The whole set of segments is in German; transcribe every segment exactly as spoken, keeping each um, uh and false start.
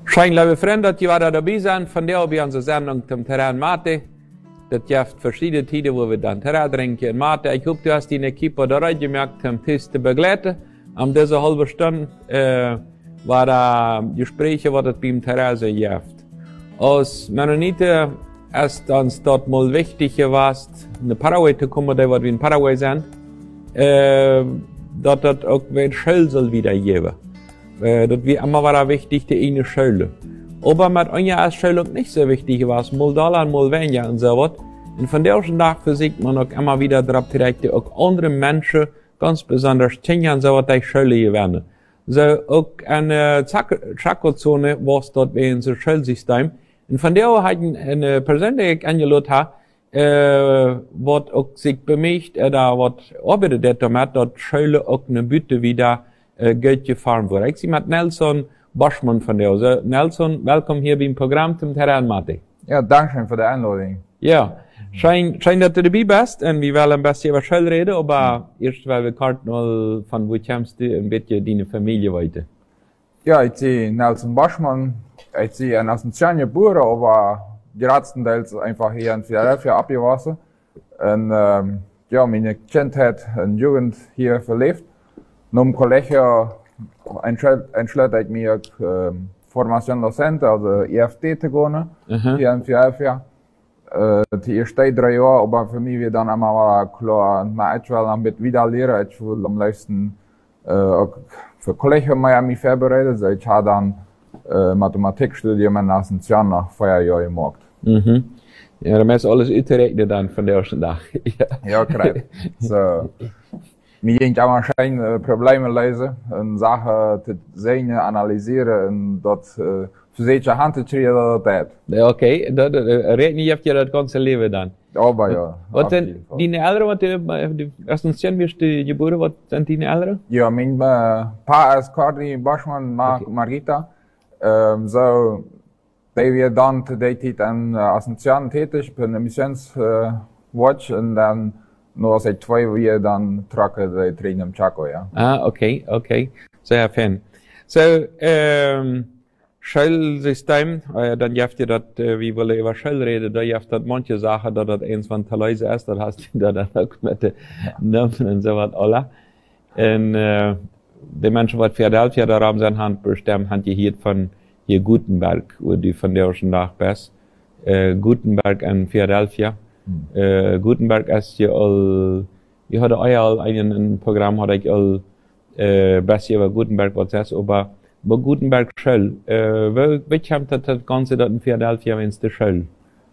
Schein, liebe Freunde, dass ihr da dabei sind, von der bei unserer Sendung zum Terrain Mate. Das gibt verschiedene Zeiten, wo wir dann Terrain trinken. Mate, ich hoffe, du hast die Equipe da gemerkt, um Tisch zu begleiten. Um diese halbe Stunde äh, war da Gespräche, was es beim Terrain so gibt. Als Mennoniten ist uns dort mal wichtig gewesen, in Paraguay zu kommen, da wir in Paraguay sind, äh, dass das auch wieder Schule soll wieder geben. Äh, das wie immer war wichtig, die eine Schule. Aber mit einer Schule nicht so wichtig war, mal Dollar, mal weniger und so was. Und von der ersten Tag versucht man auch immer wieder darauf direkt, auch andere Menschen, ganz besonders Kinder und so was, die Schule gewinnen. So, auch eine Chaco-Zone, was dort wie in so Schulsystem. Und von der auch eine Person, die ich eingeladen habe, äh, was auch sich bemüht, oder was arbeitet damit, dass Schule auch eine Bütte wieder äh, Geld gefahren wurde. Ich sehe mit Nelson Boschmann von der. Also Nelson, willkommen hier beim Programm zum Terrain Mate. Ja, danke schön für die Einladung. Ja, schein, schein, dass du dabei bist und wir wollen ein bisschen über Schule reden, aber mhm. erst, weil wir gerade mal von wo kommst du, ein bisschen deine Familie weiter. Ja, ich sehe Nelson Boschmann, ich sehe ein Ascension geboren, aber größtenteils einfach hier in Philadelphia abgewachsen. Und, ähm, ja, meine Kindheit und Jugend hier verlebt. Nach dem Kollegium entschlossen ich mich, ähm, Formation Docente, also E F T zu gehen, uh-huh. hier in Philadelphia. Äh, die ersten drei Jahre, aber für mich wird dann immer mal klar, na, ich will noch mit wieder lernen, ich will am liebsten, äh, auch für Kollegium Miami vorbereitet, also ich habe dann, äh, Mathematikstudium in Ascension nach vier Jahren gemacht. Mhm. Ja, dann ist alles uitgerechnet dann von der ersten Tag. ja, ja korrekt. So. Mir ging auch wahrscheinlich äh, Probleme lösen und Sachen zu sehen, analysieren und dort äh, für sich Hand zu kriegen, dass das ja, okay, da, da, reden ihr habt ja das ganze Leben dann. Aber ja. Was sind deine Eltern, was du, erstens wirst du geboren, was sind deine Eltern? Ja, mein äh, Pa ist Cordy Boschmann, Mar okay. Margita. Ähm, so, die wir dann zu der Zeit in Ascension tätig, bei der Missionswatch äh, und dann nur seit zwei Jahren dann trocken die Trainer im Chaco, ja. Ah, okay, okay. Sehr fein. So, ähm, Schulsystem, äh, dann jaft ihr das, äh, wie wollen über Schul reden, da jaft das manche Sachen, da das eins von Taleuse ist, das hast du da dann auch mit den Namen und so was alle. Und, äh, die Menschen, was Philadelphia da haben, sein Hand bestimmt, haben die hier von hier Gutenberg, wo die von der schon nach best, äh, Gutenberg in Philadelphia. Hm. Äh, Gutenberg ist ja all, ich hatte auch all ein, ein Programm, hatte ich all, äh, besser über Gutenberg-Prozess, aber bei Gutenberg Schule, äh, wie, wie kommt das, das Ganze dort in Philadelphia, wenn es die Schule?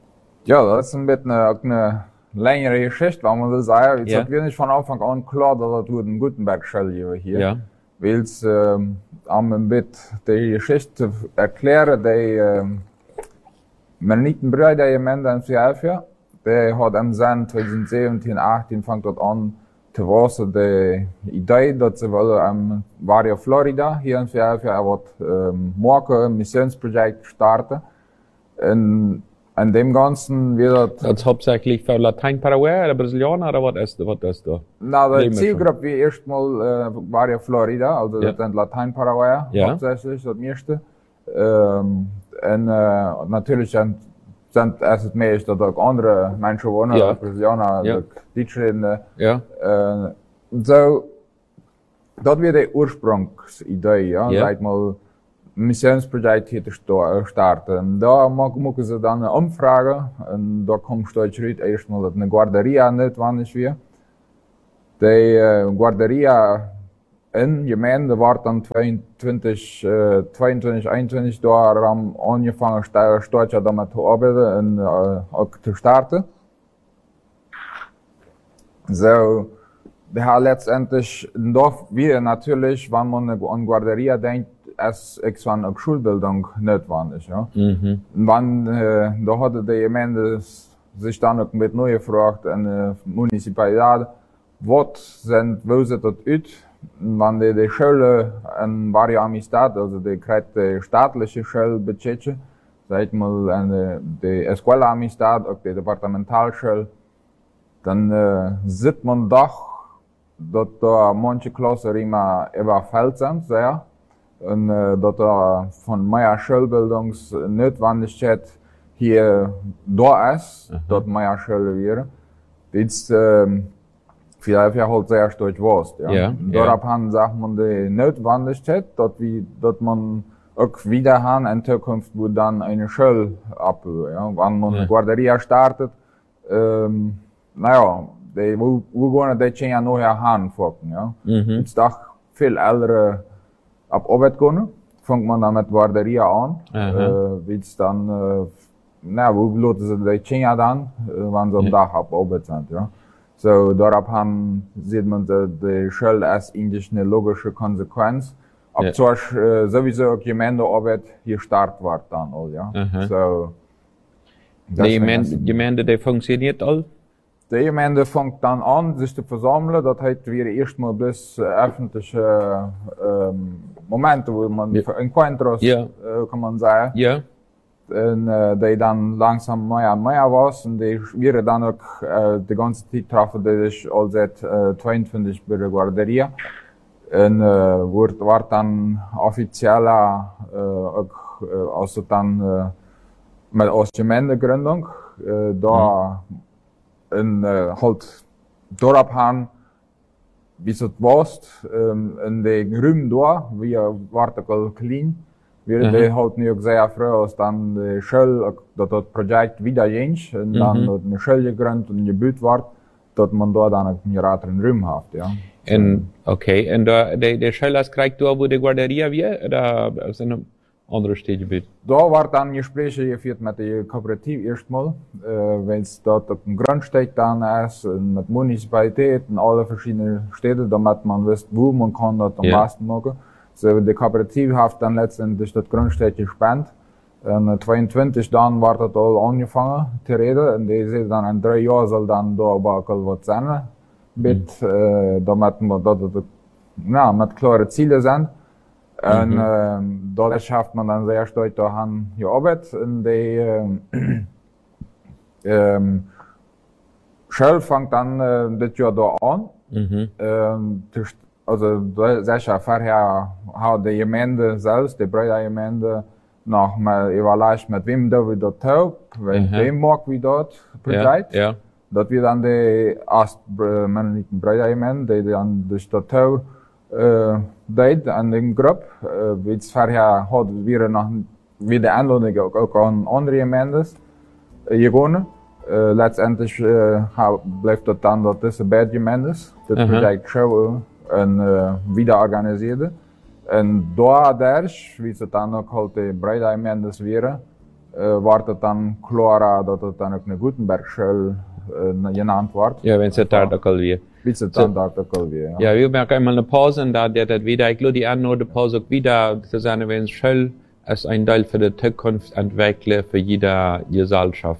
Ja, das ist ein bisschen eine, eine längere Geschichte, wenn man so sagen. Jetzt ja. hat wir nicht von Anfang an klar, dass das eine Gutenberg-Schule hier. Ja. Weil es, ähm, um ein bisschen die Geschichte zu erklären, die, ähm, Mennonitenbrüder Gemeinde in Philadelphia, der hat im Jahr zwanzig siebzehn, achtzehn fängt dort an, zu wachsen, die Idee, dass sie wollen, am Barrio Florida, hier in Philadelphia, wird, ähm, morgen ein Missionsprojekt starten. Und an dem Ganzen wird das hauptsächlich für Latein-Paraguay oder Brasilianer oder was ist, was ist da? Na, die Zielgruppe wie erstmal, äh, Barrio Florida, also ja. das sind Latein-Paraguay, ja. hauptsächlich, das meiste. Ähm, und, äh, natürlich sind, sind es mehr, dass auch andere Menschen wohnen, ja. Brasilianer, ja. Deutschländer. Ja. Äh, so, das wird die Ursprungsidee, ja, ja. Seit mal, Missionsprojekt hier zu starten. Da machen sie dann eine Umfrage und da kommt stolz raus erstmal, dass eine Guarderia notwendig wird. Die äh, Guarderia in Gemeinde war dann zweiundzwanzig, zweiundzwanzig, einundzwanzig da haben angefangen, stolz damit zu arbeiten und äh, auch zu starten. So, wir haben letztendlich doch wieder natürlich, wenn man an Guarderia denkt, es ist eine Schulbildung notwendig, ja. Mhm. Wenn, äh, da hatte die Gemeinde sich dann auch mit neu gefragt, eine Municipalität, was sind, wo sieht das aus? Wenn die, die Schule in Barrio Amistad, also die kriegt die staatliche Schule bezieht, sag mal, eine, die Escuela Amistad, auch die Departementalschule, dann, äh, sieht man doch, dass da manche Klassen immer überfällt sind, sehr. und äh, dass da von meiner Schulbildungs Notwendigkeit hier da ist, mhm. dass meine Schule wäre. Jetzt, ähm, vielleicht ja halt sehr stark was, ja. Ja, darauf ja. haben, sagt man, die Notwendigkeit, dass wie, dass man auch wieder haben in Zukunft, wo dann eine Schule abhört, ja. Wenn man ja. Guarderia startet, ähm, naja, die, wo, wo gehen die Kinder nachher haben, ja. Mhm. Jetzt doch viel ältere ab Arbeit gehen, fängt man dann mit Guarderia an, äh, jetzt dann, äh, na, wo lassen sie die Kinder dann, äh, wenn sie am ja. Tag ab Arbeit sind, ja. So, darauf haben, sieht man die, die Schule als eigentlich eine logische Konsequenz. Ab ja. zwar äh, sowieso auch Gemeindearbeit hier startet wird dann all, ja. Mhm. So, die Gemeinde, die funktioniert all? Die Gemeinde fängt dann an, sich zu versammeln. Das heißt, wir erstmal bis äh, öffentliche ähm, Momente, wo man ja. Encuentros, ja. äh, kann man sagen. Ja. Und äh, die dann langsam mehr und mehr was. Und die wir dann auch äh, die ganze Zeit treffen, die sich all seit äh, zweiundzwanzig bei der Guarderia. Und äh, wird, wird dann offizieller, äh, auch, äh, also dann äh, mit aus Gemeindegründung, äh, da mhm. in äh, halt dort haben, wie es warst, ähm, in den Räumen da, wir waren clean. Wir mhm. die halt nicht sehr froh, als dann die Schule, dass das Projekt wieder ging, und mhm. dann eine Schule gegründet und gebaut wird, dass man da dann einen größeren Raum hat, ja. En, okay, en da, de, de Schule kriegt da, wo die Guarderia wir, oder sind noch andere Städte gebaut? Da war dann Gespräche geführt mit der Kooperative erstmal, äh, wenn es dort auf dem Grundstück dann ist, und mit Municipalität und alle verschiedenen Städte, damit man wisst, wo man kann das am ja. besten machen. So, die Kooperative hat dann letztendlich das Grundstück gespannt. Und zweiundzwanzig dann war das all angefangen zu reden, und die sind dann in drei Jahren soll dann da aber auch was sein. Mit, mhm. äh, damit man, dass das, ja, mit klare Ziele sind. Und, mhm. äh, da schafft man dann sehr stark daran gearbeitet. Und die, äh, ähm, Schule fängt dann, äh, das Jahr da an. Mhm. Ähm, also, sicher, vorher hat die Gemeinde selbst, die Breiter Gemeinde, noch mal überlegt, mit wem da wir dort tun, weil wem mag wir dort Projekt. Ja, ja. Dat wir dann die erst Mennoniten Breiter-Gemeinde, die dann durch das Tau äh, deed an den Gruppe. Äh, wie es vorher hat wir noch wieder Einladung auch an andere Gemeinden äh, gegangen. Äh, letztendlich äh, bleibt das dann, dass diese beiden Gemeinden das Projekt schon und äh, wieder organisiert. Und dadurch, wie es dann auch halt die Breiter-Gemeinde wäre, äh, war das dann klarer, dass das dann auch eine Gutenberg-Schule äh, genannt wird. Ja, wenn es ein Artikel wird. Wenn es ein Artikel wird, ja. Ja, wir merken einmal eine Pause und da wird das wieder, ich glaube, die andere Pause auch wieder zu sagen, wenn es Schule als ein Teil für die Zukunft entwickeln, für jede Gesellschaft.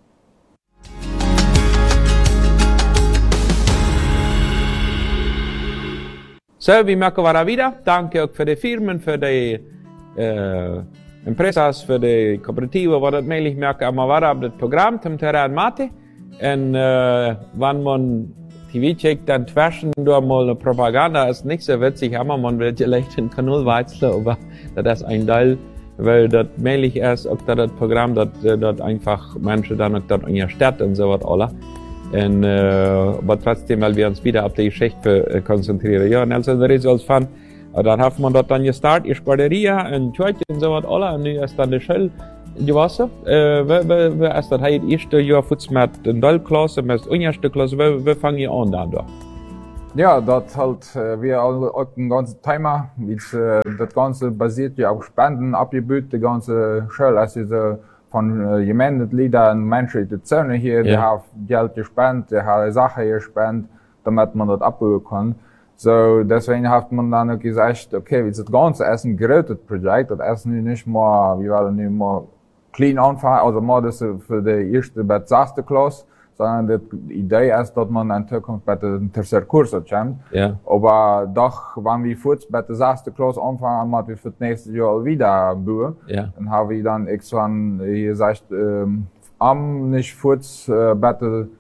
So, wir merken wir wieder. Danke auch für die Firmen, für die äh, Empresas, für die Kooperative, wo das möglich merken, aber wir haben das Programm zum Terrain Mate. Und äh, wenn man T V checkt, dann zwischen da mal eine Propaganda ist nicht so witzig, aber man wird vielleicht den Kanal wechseln, aber das ist ein Teil, weil das möglich ist, auch das Programm, dass dort einfach Menschen dann auch dort in der Stadt und so was alle. Und, äh, aber trotzdem, weil wir uns wieder auf die Geschichte äh, konzentrieren. Ja, und also der Resultat von, dann hat man dort dann gestartet, ich Guarderia und Church und so was alle, und nu ist dann die Schule gewesen. Äh, wie, wie ist das halt erste Jahr futz mit den Dollklasse, mit der erste Klasse, wie, wie fangen ihr an dann da? Ja, das halt, äh, wir auch ein ganzes Thema, äh, das Ganze basiert ja auf Spenden, abgebüht, die ganze Schule, also so, von äh, Gemeindegliedern, Menschen, die Zähne hier, die ja. haben Geld gespendet, die haben Sachen gespendet, damit man das abbauen kann. So, deswegen hat man dann gesagt, okay, das ganze ist ein gerötet Projekt, das ist nicht mal, wir wollen nicht mal clean anfangen, also mal das für die erste bis sechste Klasse, sondern die Idee ist, dass man in Zukunft bei den tertiären Kursen kommt. Ja. Aber doch, wenn wir kurz bei der sechsten Klasse anfangen, haben wir für das nächste Jahr wieder bauen. Ja. Dann haben wir dann irgendwann gesagt, ähm, am nicht kurz äh, bei der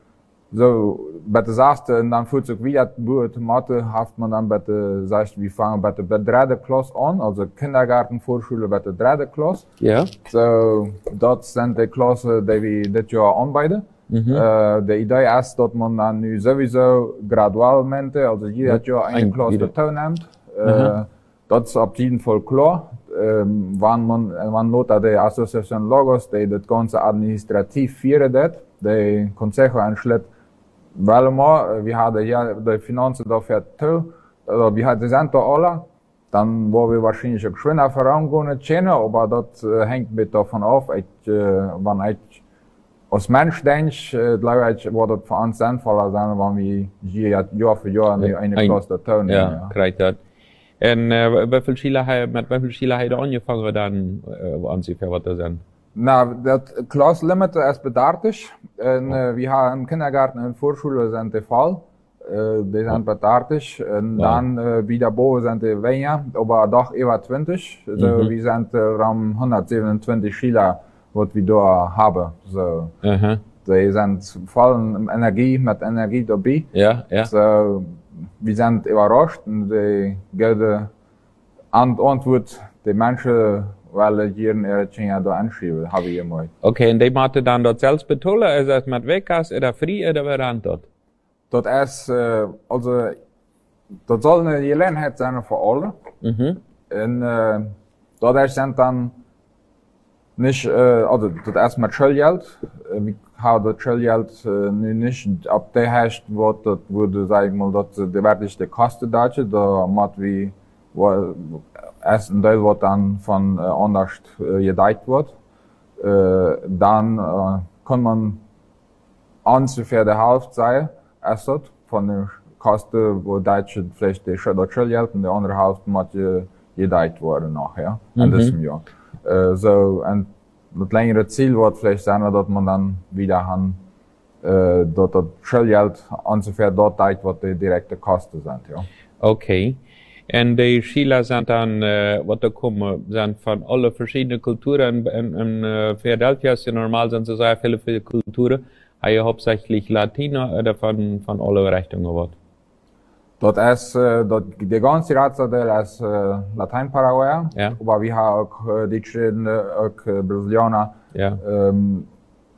so, bitte sagst du, und dann fühlt sich wieder die Mathe, haft man dann bitte, sagst wir fangen bitte bei der dritte Klasse an, also Kindergarten, Vorschule bei der dritte Klasse. Ja. So, dort sind die Klasse, die wir das Jahr anbieten. Mhm. Uh, die Idee ist, dass man dann nu sowieso gradualmente, also jeder Jahr eine Klasse dazu nimmt. Uh, das ist auf jeden Fall klar. Um, wann man, wann nota die Association Logos, die das Ganze administrativ führen das, die Consejo entscheidet, weil wir, wir haben ja die Finanzen dafür zu, also wir haben, die sind da alle, dann wollen wir wahrscheinlich auch schöner vorangehen können, aber das uh, hängt mit davon ab, ich, uh, wann ich als Mensch denke ich, glaube ich, wird das für uns sinnvoller sein, wenn wir hier Jahr für Jahr eine, eine Klasse dazu nehmen. Ja, ja. Korrekt. Und äh, wie viele Schüler, mit wie vielen Schülern habt ihr angefangen, dann, äh, ungefähr, was das sind? Na, das Klasslimit ist bedartig. Und, äh, wir haben im Kindergarten und Vorschule sind die Fall. Äh, die sind bedartig. Und wow. Dann, äh, wieder boven sind die weniger, aber doch über zwanzig. Also, mhm. Wir sind, äh, um hundertsiebenundzwanzig Schüler, was wir da haben. So. Uh-huh. Die sind voll Energie, mit Energie dabei. Ja, ja. So, wir sind überrascht und die gute Antwort, die Menschen wollen hier in Eritrea da anschreiben, habe ich immer. Okay, und die machen dann dort selbst betollen, ist das mit Wekas oder frei oder wer dann dort? Das ist, äh, also, das soll eine Gelegenheit sein für alle. Mhm. Und, äh, dort sind dann nicht, äh, also, das erst mit Schulgeld. Wir haben das Schulgeld, äh, nicht, ab der heißt, wo das würde, sag ich mal, das, die wirkliche Kosten dazu, da macht wie, wo, erst ein Teil, was dann von, äh, anders, äh, gedeiht wird. Äh, dann, äh, kann man ungefähr die Hälfte sein, erst das, von der Kosten, wo Deutsche vielleicht das Schulgeld und die andere Hälfte macht, äh, gedeiht worden nachher, mhm. in diesem Jahr. Uh, so, und das längere Ziel wird vielleicht sein, dass man dann wieder haben, uh, dass das Schulgeld ungefähr dort teilt, was die direkte Kosten sind, ja. Okay. Und die Schüler sind dann, uh, was da kommen, sind von allen verschiedenen Kulturen. In, in uh, Philadelphia ist ja normal, sind so sehr viele, viele Kulturen. Aber hauptsächlich Latino oder von, von allen Richtungen, was? Dat is, uh, dat, de ganze Ratsadel is uh, Latein-Paraguayer, ja. Aber wir haben auch uh, Deutschen, auch uh, Brasilianer. Ja. Um,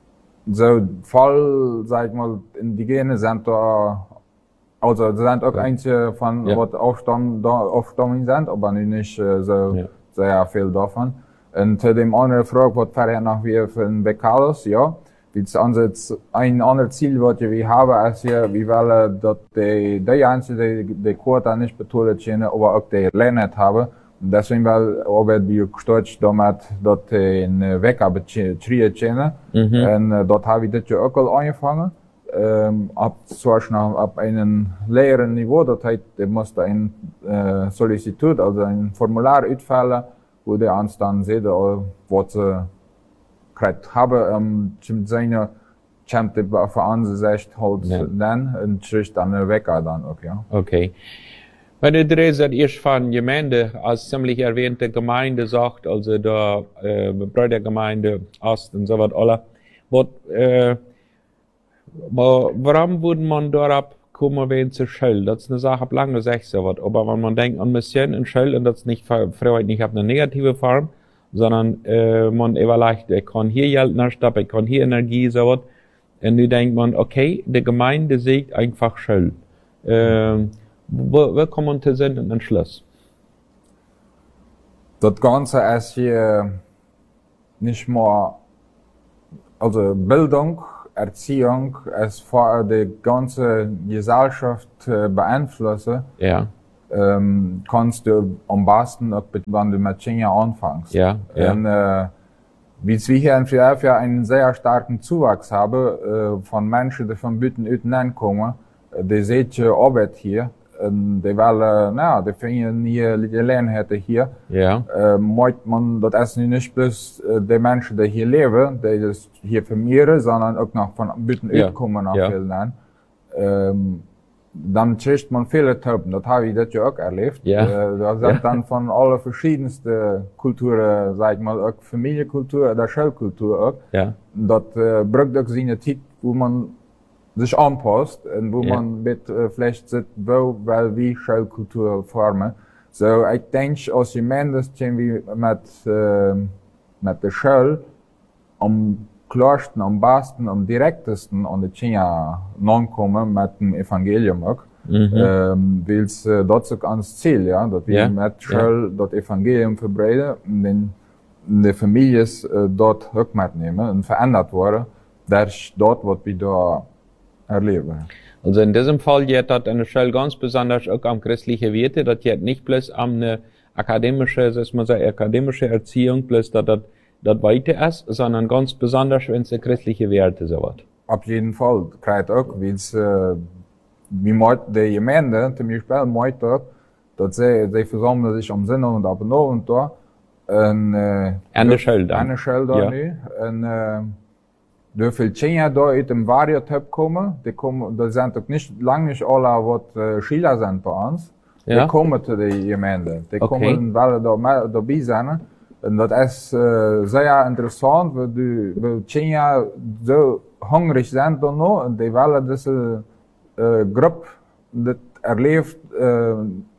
so voll, sag ich mal, Indigene sind da, also sind auch ja. Einige von, ja. Was Aufstamm, da, Aufstammung sind, aber nicht uh, so ja. Sehr viel davon. Und zu dem anderen Frage, was vorher noch wir für den Becados, ja. Ein anderes Ziel, was wir haben, ist ja, wir wollen, dass die, die Einzelnen, die, die Quota nicht betont können, aber auch die Lernen haben. Und deswegen, weil, arbeiten wir stolz damit, dass die in Wecker beschrieben können. Mhm. Und äh, dort habe ich das ja auch angefangen. Ähm, ab, zwar noch ab einem leeren Niveau, das heißt, die musste ein, äh, Sollicitud, also ein Formular ausfüllen, wo die uns dann sehen, was sie habe, um, zum seine Champ für uns echt halt ja. Dann und schrift dann weg dann auch, ja. Okay. Wenn du drehst, erst von Gemeinde, als ziemlich erwähnte Gemeinde sagt, also der, äh, Brüdergemeinde Ost und so was alle, was, äh, warum würde man darauf kommen, wenn zur Schule? Das ist eine Sache, ab lange gesagt, so was. Aber wenn man denkt an Mission in Schule, und das ist nicht, Freiheit nicht auf eine negative Form, sondern äh, man überlegt, ich kann hier Geld nachstappen, ich kann hier Energie, so was. Und nu denkt man, okay, die Gemeinde sieht einfach Schuld. Äh, wo, wo kommt man zu sind in den Schluss? Das Ganze ist hier nicht mehr, also Bildung, Erziehung, es vor die ganze Gesellschaft äh, beeinflussen. Ja. Ähm, kannst du am besten, wenn du mit China anfängst. Ja, ja. Und, äh, wie wir hier in Philadelphia einen sehr starken Zuwachs haben, äh, von Menschen, die von Bütten ankommen, die sehen die Arbeit hier, und die wollen, na, die finden hier die Lernhätte hier. Ja. Äh, man, das ist nicht bloß äh, die Menschen, die hier leben, die das hier vermehren, sondern auch noch von Bütten ja. kommen nach ja. Philadelphia. Ähm, Dann kriegt man viele Typen, das habe ich das ja auch erlebt. Ja. Äh, da sind ja. dann von allen verschiedensten Kulturen, sag ich mal, auch Familienkultur oder Schulkultur auch. Ja. Das äh, braucht auch seine Zeit, wo man sich anpasst und wo yeah. man mit äh, vielleicht sieht, wo, weil wie Schulkultur formen. So, ich denke, als je mindest wie mit, äh, mit der Schule am klarsten, am besten, am direktesten an die Kinder ankommen mit dem Evangelium auch. Mhm. Ähm, weil es äh, das auch ans Ziel, ja, dass wir yeah. mit Schule yeah. das Evangelium verbreiten und den, die Familien äh, dort auch mitnehmen und verändert worden, durch dort, was wir da erleben. Also in diesem Fall geht das eine Schule ganz besonders auch am christlichen Werte, das geht nicht bloß am eine akademische, das man sagt, akademische Erziehung, bloß dass das, das weiter ist, sondern ganz besonders, wenn es christliche Werte so wird. Auf jeden Fall, gerade auch, weil es, äh, wie meint die Gemeinde, zum Beispiel meint auch, dass sie, sie versammeln sich am Sinne und ab und an und da, und, äh, an der Schule da. An der Schule da, ja. Nu, und, äh, de veel Kinder da uit dem Varietyp komen, die komen, dat zijn ook niet, lang niet alle wat uh, Schüler zijn bij ons. Ja? Die komen te de Gemeinde. Die okay. komen wel daar, daarbij zijn. En dat is uh, zeer interessant, weil die, weil Kinder zo hungrig zijn dan nog, en die willen deze uh, groep, dat erleeft uh,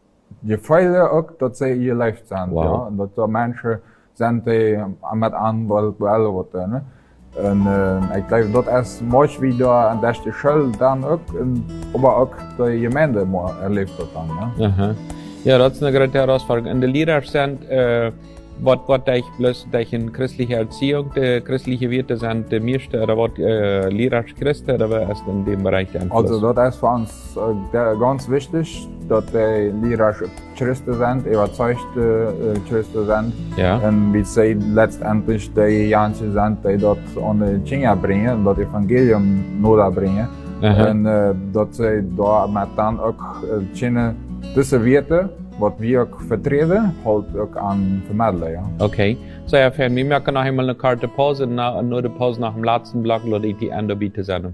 gevoelen ook, dat zij hier leeft zijn. Wow. Ja? En dat er mensen zijn die met aan willen worden. En uh, ik denk dat is mooi wie daar aan deze school dan ook, en, maar ook de gemeente erleeft dat dan. Ja, uh-huh. Ja, dat is een grote herausforderung. En de leraars zijn, uh, wat, wat ik plus dat in christelijke Erziehung, de christelijke Werte zijn de meeste, oder wat uh, leraars Christen, oder was ist in dem Bereich der Einfluss? Also dat is voor ons uh, ganz wichtig, dat de leraars Christen zijn, überzeugte uh, Christen zijn. Ja. En wie zij letztendlich die Jansen zijn, die dat aan de Kinder brengen, dat Evangelium nodig brengen. Uh-huh. En uh, dat zij daar met dan ook uh, Kinder tussen weten, wat wir auch vertreten, halt auch an vermitteln, ja. Okay. So, ja, wir merken noch einmal eine Karte Pause, na, nur die Pause nach dem letzten Block, oder die Ende bitte sein.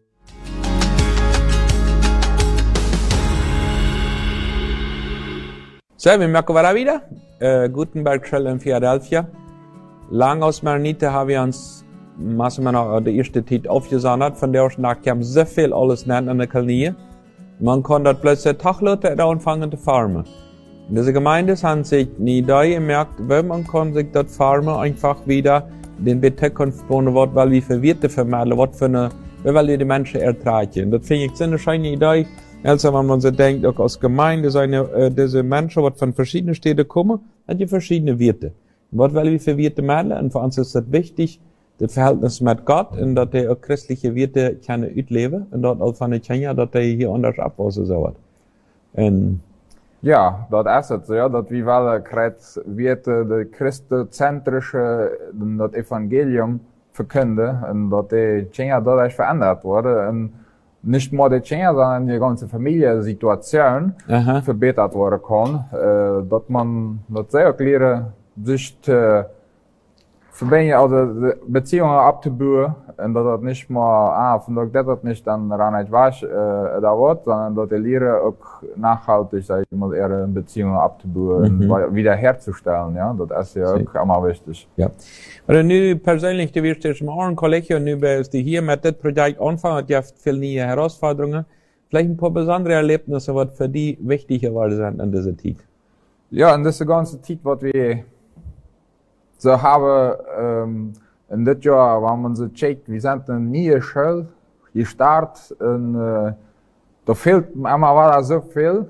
So, wir merken wir wieder. Äh, Gutenberg Schule in Philadelphia. Lang aus Maronite haben wir uns, was wir noch die erste Zeit aufgesammelt, von der aus nach kam so viel alles nennen an der Kolonie. Man kann dort plötzlich Tagleute anfangen zu farmen. In dieser Gemeinde haben sich nie da gemerkt, weil man kann sich dort farmen einfach wieder den Betekunft bauen, weil wir für Werte vermitteln, was für eine, weil wir die Menschen ertragen. Das finde ich eine schöne Idee, also wenn man so denkt, auch als Gemeinde sind äh, diese Menschen, die von verschiedenen Städten kommen, haben die verschiedene Werte. Was wollen wir für Werte melden? Und für uns ist das wichtig, das Verhältnis mit Gott, und dass die auch christliche Werte können ausleben, und dort auch von den Kindern, dass die hier anders abwachsen sollen. Und ja, dat is het, ja, dat we wel krijgt weten de christocentrische, dat evangelium verkünden, en dat die Kinder dadurch verändert worden, en nicht nur die Kinder, sondern die ganze Familiensituation uh-huh. verbessert worden kann, äh, dat man, dat zij ook leren sich te verbinden, also Beziehungen abzubauen, und dass das nicht mal, ah, von dort das nicht dann ran nicht was, äh, da wird, sondern dass die Lehre auch nachhaltig, sag ich mal, ihre Beziehungen abzubauen mhm. und wiederherzustellen, ja, das ist ja auch immer wichtig. Ja. Aber nu persönlich, du wirst jetzt mal ein Kollege, und nu bist du hier mit dem Projekt anfangen, du hast viele neue Herausforderungen, vielleicht ein paar besondere Erlebnisse, was für die wichtig geworden sind an dieser Zeit. Ja, in dieser ganzen Zeit, was wir so haben, ähm, in dit Jahr, wenn man so checkt, wir sind eine neue Schule gestartet, und äh, da fehlt immer wieder so viel,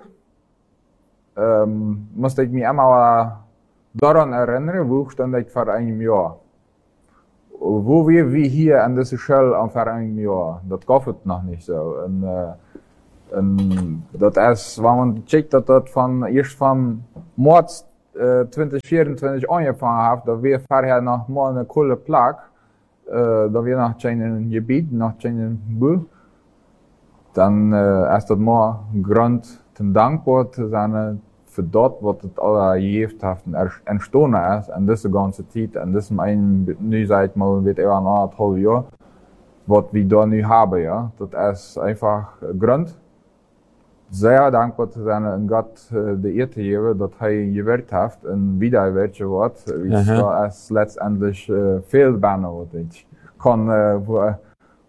ähm, musste ich mich immer daran erinnern, wo stand ich vor einem Jahr. Wo wir wie hier an dieser Schule vor einem Jahr, das gab noch nicht so. Und, äh, und das ist, wenn man checkt, dass das von, erst von März zwanzig vierundzwanzig angefangen habe, da wir vorher noch mal eine coole Plage, äh, da wir nach einem Gebiet, nach einem Buch, dann äh, ist das mal ein Grund zum dankbar zu sein für dort, was das alle Gehefthaften entstanden ist, an dieser ganzen Zeit, an diesem einen, nu seit mal, wird eher noch ein halbes Jahr, was wir da nu haben, ja. Das ist einfach ein Grund, sehr dankbar zu sein und Gott äh, die Ehre geben, dass er gewährt hat und wieder gewährt wird, wie es letztendlich äh, viel Banner wird. Ich kann, äh, wo,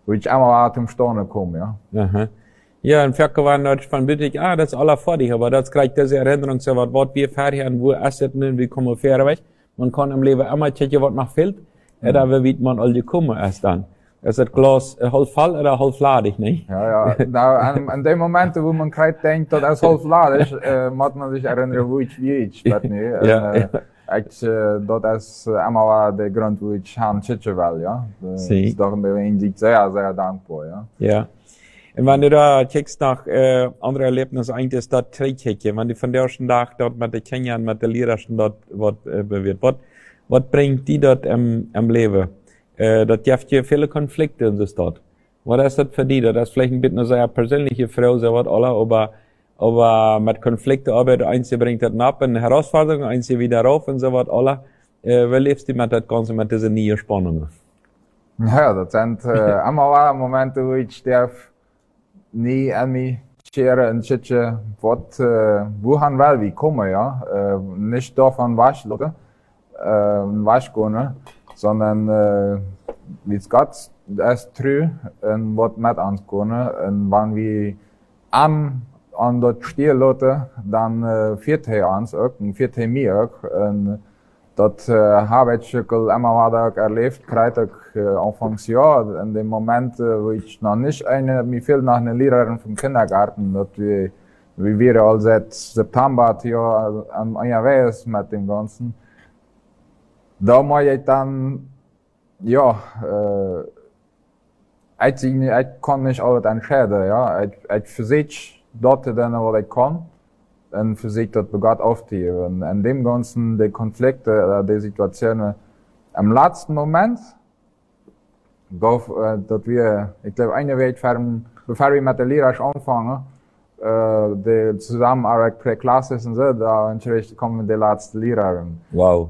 wo ich einmal zum Sturne komme, ja. Aha. Ja, und Ferkel waren Leute von Büttig, ah, das ist aller vor dich, aber das kriegt diese Erinnerung, so was, was wir fertig haben, wo essen, wie kommen wir fair weg. Man kann im Leben immer checken, was noch fehlt, mhm. da wird man all gekommen erst dann. Ist das Glas halb voll oder halb ladig, nicht? Ja, ja, da, an, an dem Moment, wo man gerade denkt, dass es halb ladig ist, äh, muss man sich erinnern, wo ich wie ich, weiß nicht. Ja, äh, ja. Ich, äh, das ist immer der Grund, wo ich han chitchen will, ja. Das ist doch ein bisschen sehr, sehr dankbar, ja. Ja. Und wenn du da checkst nach äh, andere Erlebnisse, eigentlich ist das Trickhecken, wenn du von der ersten Tag dort mit den Kindern, mit den Lehrern dort was äh, bewirkt, was, was bringt die dort im, im Leben? Äh, das gibt ja viele Konflikte in der Stadt. Was ist das für die? Das ist vielleicht ein bisschen eine sehr persönliche Frau, so was alle, aber, aber mit Konflikten arbeitet, eins bringt das ab, eine Herausforderung, eins wieder rauf und so was alle. Äh, wie lebst du mit das Ganze, mit diesen neuen Spannungen? Ja, das sind äh, immer Momente, wo ich darf nie an mich scheren und schützen, was, äh, wohin will wie kommen, ja. Äh, nicht davon wasch, Leute, äh, wasch gehen, sondern, äh, wie es geht, das ist true, und was mit uns gehen, und wenn wir an, an dort stehen lassen, dann, äh, führt er uns auch, und führt er mir auch, und, dat uh, habe ich schon immer wieder erlebt, gerade ich uh, Anfangs Jahr, in dem Moment, uh, wo ich noch nicht eine, mir fehlt noch eine Lehrerin vom Kindergarten, dass wir, wie wir all seit September Jahr am unterwegs mit dem Ganzen. Da muss ich dann, ja, uh, ich, ich kann nicht alles entscheiden, ja, ich, ich versuche dort dann, was ich kann. Und für sich das begann aufzuheben. Und in dem Ganzen, die Konflikte, die Situationen, im letzten Moment, gab, äh, dass wir, ich glaube, eine Welt, bevor wir mit der Lehrer anfangen, äh, die Zusammenarbeit per Klasse und so, da kommen die letzte Lehrerin. Wow.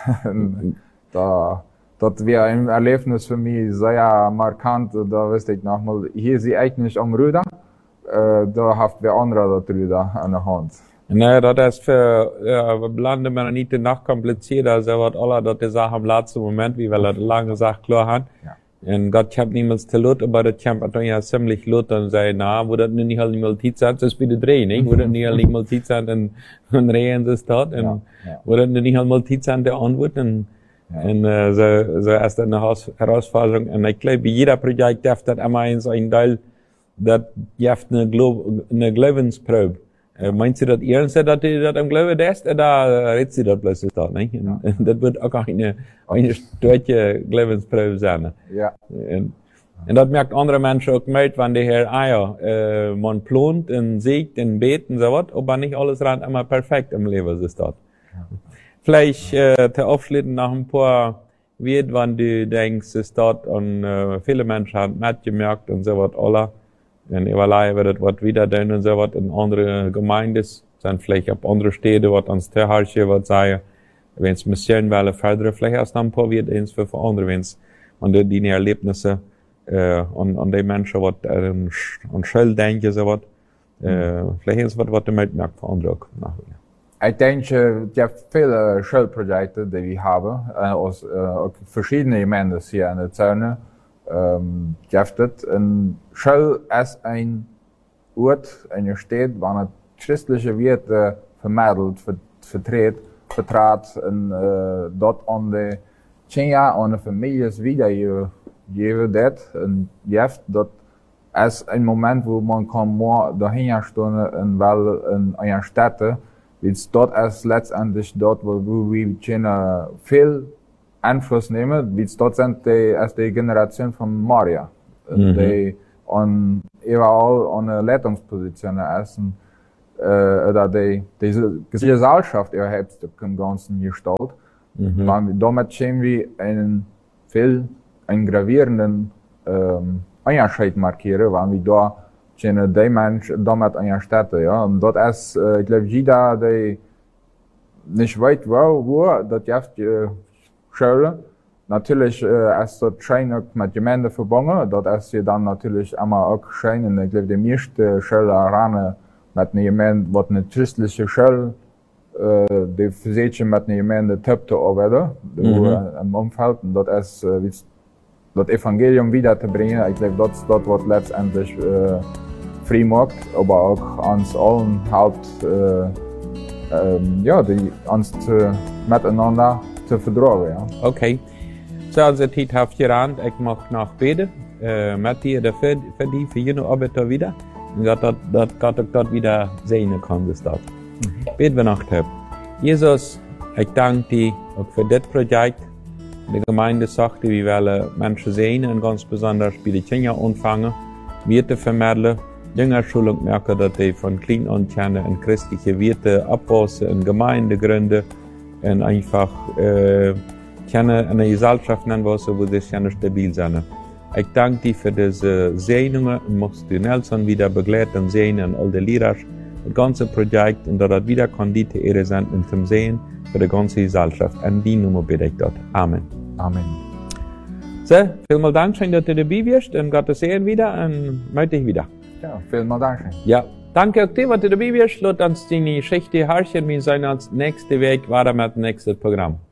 da, das wäre ein Erlebnis für mich sehr markant, da wüsste ich nochmal, hier ist sie eigentlich am Ruder. Uh, da haft wir andere darüber an der Hand. Nee, das ist für, ja, blande man nicht noch komplizierter, also was alle, das die Sache am letzten Moment, wie wir das lange Sache klar haben. Ja. Und Gott kommt niemals zu Lot, aber das kommt dann ja ziemlich Lot und sagt, na, wo das nicht halt nicht mal Zeit sein, das ist wieder drehen, nicht? Wo das nicht halt nicht mal Zeit sein, und, und reden das dort, und, ja, ja. Wo das nicht halt mal Zeit sein, der Antwort, und, ja. Und, äh, so, so ist das eine Herausforderung. Und ich glaube, jeder Projekt darf das immer eins ein Teil, dat jeft eine, Glo eine Glaubensprobe. Äh, meinst du das ernst, dass du das am Glauben hast, oder redest du das bloß da, nicht? Ja. Und, und das wird auch eine, eine starke Glaubensprobe sein. Ja. Und, und das merkt andere Menschen auch mit, wenn die hier, ah ja, äh, man plant und siegt und betet und so was, aber nicht alles rennt immer perfekt im Leben, ist das. Ja. Vielleicht, äh, zu abschließen nach ein paar wird, wenn du denkst, es dort und äh, viele Menschen haben mitgemerkt und so was, alle. Und überlegen wird das was wieder tun und so was in andere Gemeinden, sind vielleicht ab andere Städte, was ans Terharche, was sagen, wenn es Missionen wollen, fördern, vielleicht erst noch ein paar wird eins für andere, wenn es an die, die Erlebnisse, äh, an, an die Menschen, was an, an Schuld denken, so was, äh, vielleicht ist es was, was du mitmerkst für andere auch. Ich denke, es gibt viele Schulprojekte, die wir haben, äh, aus, äh, verschiedene Gemeinden hier in der Zone. Ähm, gibt ein Schule ist ein Ort, eine Stadt, wo man christliche Werte vermittelt, vertritt, vertrat und äh, dort an die Kinder und die Familien wiedergeben das. Und jetzt, das ist ein Moment, wo man kann mehr dahin stehen und weil in einer Stadt, jetzt dort ist letztendlich dort, wo, wo wir Kinder viel Einfluss nehmen, wie dort sind die, als die Generation von Maria, mhm. die an überall an eine Leitungsposition essen, äh, oder die, diese Gesellschaft überhaupt im Ganzen gestaltet. Mhm. Damit sehen wir einen viel, einen gravierenden, ähm, Unterschied markieren, weil wir da, sehen die Menschen damit an der Stadt, ja. Und dort ist, äh, ich glaube, jeder, der nicht weit wo, wo, das jetzt, äh, Schule. Natürlich äh, ist das schön auch mit Gemeinde verbunden. Dort ist ja dann natürlich immer auch schön. Und ich glaube, die meisten Schule ran mit einer Gemeinde, was eine christliche Schule, äh, die versuchen mit einer Gemeinde top zu arbeiten, mhm. im Umfeld. Und dort ist, äh, wie das Evangelium wiederzubringen. Ich glaube, das ist das, was letztendlich äh, frei macht, aber auch uns allen hilft, äh, ähm, ja, die, uns zu, miteinander zu vertragen. Ja. Okay. So, also Zeit haft gerannt, ich mag noch beten, äh, mit dir dafür, für die, für jene Arbeit da wieder. Und Gott, dat, dat, Gott, dort wieder sehen kann, bis dort. Mhm. Beten wir noch. Jesus, ich danke dir auch für das Projekt. Die Gemeinde sagte, wir wollen Menschen sehen und ganz besonders bei den Kindern anfangen, Werte vermitteln, Jüngerschulung merken, dass die von klein an kennen und christliche Werte abwachsen, in Gemeinde gründen und einfach äh, kennen eine Gesellschaft nennen, wo sie stabil sind. Ich danke dir für diese Segnungen und möchtest du Nelson wieder begleiten und sehen und all die Lehrer, das ganze Projekt und dass das wieder Kondite Ehre sind und zum Sehen für die ganze Gesellschaft. An die Nummer bitte ich dort. Amen. Amen. So, vielen Dank, schön, dass du dabei bist und Gott sehen wieder und möchte ich wieder. Ja, vielen Dank. Ja, danke auch dir, dass du dabei bist. Lass uns die Geschichte herrschen. Wir sehen uns nächste Woche weiter mit dem nächsten Programm.